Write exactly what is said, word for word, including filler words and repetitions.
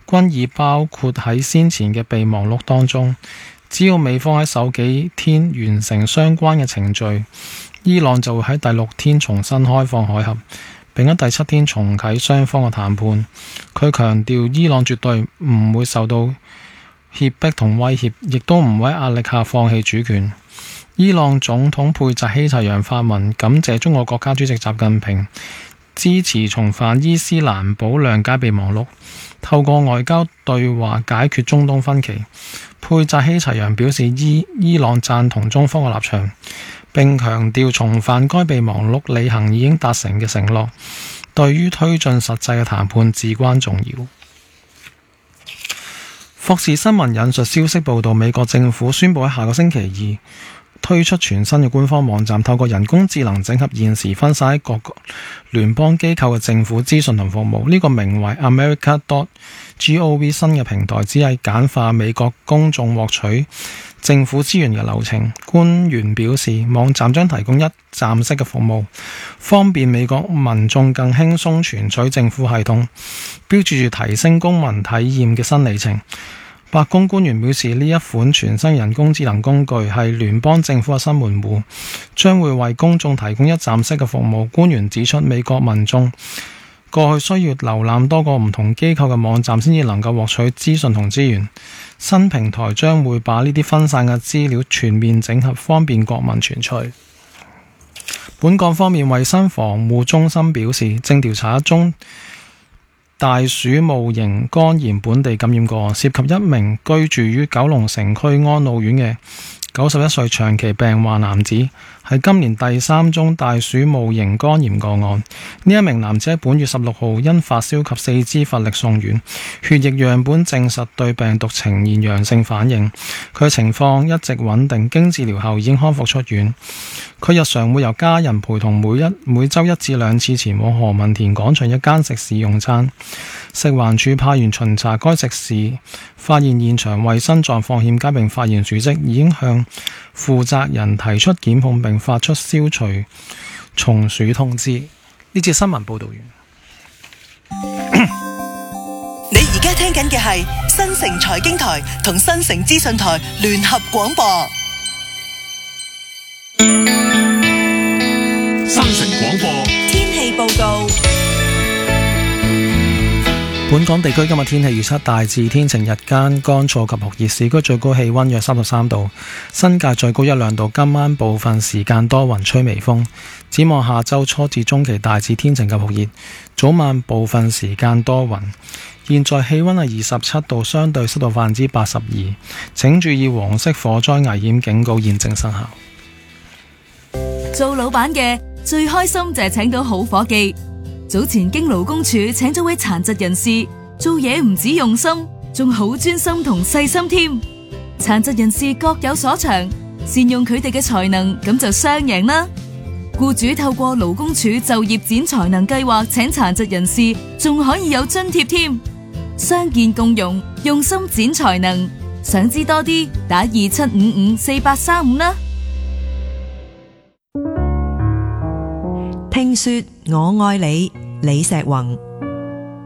均已包括喺先前嘅備忘錄當中。只要美方喺首幾天完成相關嘅程序，伊朗就會喺第六天重新開放海峽，並喺第七天重啟雙方嘅談判。佢強調，伊朗絕對唔會受到脅迫同威脅，亦都唔會喺壓力下放棄主權。伊朗總統佩扎希齊揚發文感謝中國國家主席習近平支持重返伊斯蘭堡諒解備忘錄，透過外交對話解決中東分歧。佩扎希齊揚表示，伊伊朗贊同中方嘅立場，並強調重返該備忘錄履行已經達成嘅承諾，對於推進實際嘅談判至關重要。霍士新聞引述消息報道，美國政府宣布喺下個星期二推出全新嘅官方網站，透過人工智能整合現時分散喺各個聯邦機構嘅政府資訊同服務。呢、這個名為 America dot gov 新嘅平台，只係簡化美國公眾獲取政府資源嘅流程。官員表示，網站將提供一站式嘅服務，方便美國民眾更輕鬆存取政府系統，標誌住提升公民體驗嘅新里程。白宮官員表示，呢一款全新人工智能工具係聯邦政府嘅新門戶，將會為公眾提供一站式嘅服務。官員指出，美國民眾過去需要瀏覽多個唔同機構嘅網站先至能夠獲取資訊同資源。新平台將會把呢啲分散嘅資料全面整合，方便國民存取。本港方面，衛生防護中心表示，正調查一宗大鼠戊型肝炎本地感染個案，涉及一名居住於九龍城區安老院嘅九十一歲長期病患男子，係今年第三宗大鼠戊型肝炎個案。呢一名男子喺本月十六號因發燒及四肢乏力送院，血液樣本證實對病毒呈現陽性反應，佢情況一直穩定，經治療後已經康復出院。佢日常會由家人陪同，每一每週一至兩次前往何文田廣場一間食肆用餐。食環署派員巡查該食肆，發現現場衛生狀況欠佳，並發現鼠跡，已經向負責人提出檢控，並發出消除蟲鼠通知。呢節新聞報道完。 你而家聽緊嘅係新城財經台同新城資訊台聯合廣播。 新城廣播天氣報告。 本港地區今日天氣預測大致天晴，日間乾燥及酷熱，市區最高氣溫約三十三度，新界最高一兩度。今晚部分時間多雲，吹微風。展望下周初至中期大致天晴及酷熱，早晚部分時間多雲。現在氣溫係二十七度，相對濕度百分之八十二。請注意黃色火災危險警告現正生效。 做老闆嘅最開心就係請到好伙計。早前經勞工處請咗位殘疾人士，做嘢唔止用心，仲好專心同細心添。殘疾人士各有所長，善用佢哋嘅才能，咁就雙贏啦。僱主透過勞工處就業展才能計劃請殘疾人士，仲可以有津貼添。傷健共融，用心展才能。想知多啲，打二七五五四八三五啦。 聽說我愛你，李石宏。